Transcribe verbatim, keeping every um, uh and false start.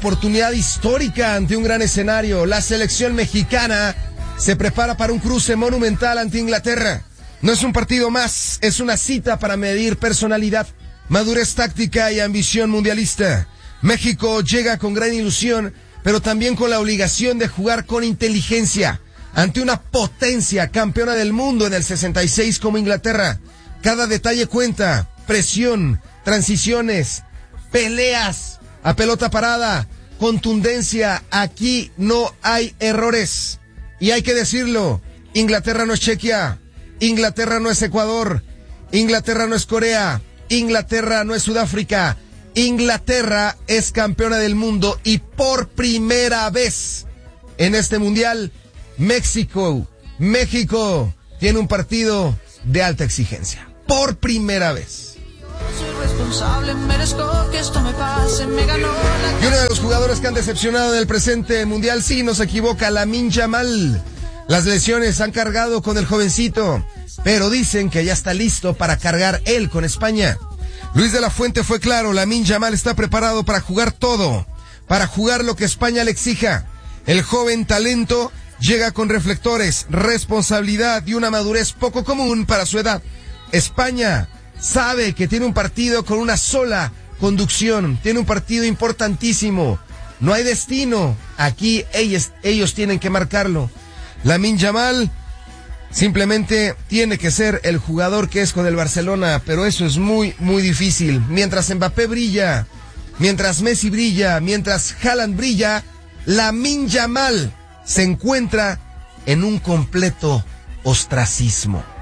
oportunidad histórica ante un gran escenario. La selección mexicana se prepara para un cruce monumental ante Inglaterra. No es un partido más, es una cita para medir personalidad, madurez táctica y ambición mundialista. México llega con gran ilusión, pero también con la obligación de jugar con inteligencia ante una potencia campeona del mundo en el sesenta y seis como Inglaterra. Cada detalle cuenta, presión, transiciones, peleas a pelota parada, contundencia. Aquí no hay errores. Y hay que decirlo, Inglaterra no es Chequia, Inglaterra no es Ecuador, Inglaterra no es Corea, Inglaterra no es Sudáfrica. Inglaterra es campeona del mundo y por primera vez en este mundial, México, México tiene un partido de alta exigencia. Por primera vez. Y uno de los jugadores que han decepcionado en el presente mundial, sí, no se equivoca, Lamine Yamal. Las lesiones han cargado con el jovencito, pero dicen que ya está listo para cargar él con España. Luis de la Fuente fue claro, Lamine Yamal está preparado para jugar todo, para jugar lo que España le exija. El joven talento llega con reflectores, responsabilidad y una madurez poco común para su edad. España sabe que tiene un partido con una sola conducción, tiene un partido importantísimo. No hay destino, aquí ellos, ellos tienen que marcarlo. Lamine Yamal simplemente tiene que ser el jugador que es con el Barcelona, pero eso es muy, muy difícil. Mientras Mbappé brilla, mientras Messi brilla, mientras Haaland brilla, Lamine Yamal se encuentra en un completo ostracismo.